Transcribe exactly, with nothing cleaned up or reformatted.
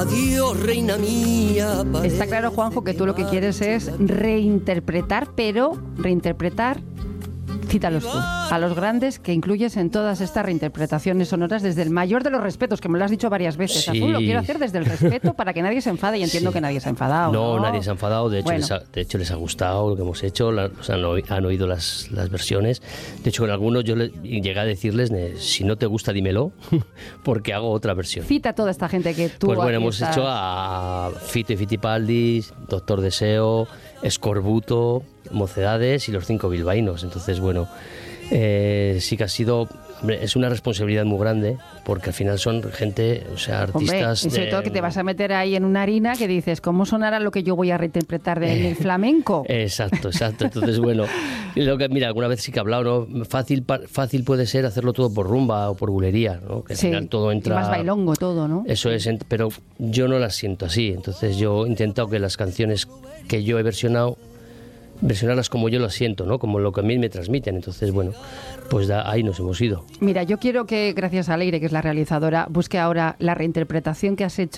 Adiós, reina mía. Está claro, Juanjo, que tú lo que quieres es reinterpretar, pero reinterpretar, cítalos tú, a los grandes que incluyes en todas estas reinterpretaciones sonoras desde el mayor de los respetos, que me lo has dicho varias veces. Sí. Azul, lo quiero hacer desde el respeto para que nadie se enfade, y entiendo Sí. que nadie se ha enfadado. No, No, nadie se ha enfadado, de hecho, Bueno. les, ha, de hecho les ha gustado lo que hemos hecho, la, o sea, han, oí- han oído las, las versiones. De hecho, con algunos yo le, llegué a decirles, ne, si no te gusta, dímelo, porque hago otra versión. Cita a toda esta gente que tú... Pues bueno, aquí hemos estás. hecho a Fito y Fitipaldis, Doctor Deseo, Escorbuto, Mocedades y los cinco bilbaínos. Entonces, bueno, eh, sí que ha sido... Hombre, es una responsabilidad muy grande, porque al final son gente, o sea, Hombre, artistas... y sobre de- todo que te vas a meter ahí en una harina que dices, ¿cómo sonará lo que yo voy a reinterpretar del flamenco? Exacto, exacto. Entonces, bueno, lo que, mira, alguna vez sí que he hablado, ¿no? Fácil, pa- fácil puede ser hacerlo todo por rumba o por bulería, ¿no? Que al Sí, final todo entra... y más bailongo todo, ¿no? Eso es, ent- pero yo no las siento así. Entonces yo he intentado que las canciones que yo he versionado, versionarlas como yo las siento, ¿no? Como lo que a mí me transmiten. Entonces, bueno, pues da- ahí nos hemos ido. Mira, yo quiero que, gracias a Leire, que es la realizadora, busque ahora la reinterpretación que has hecho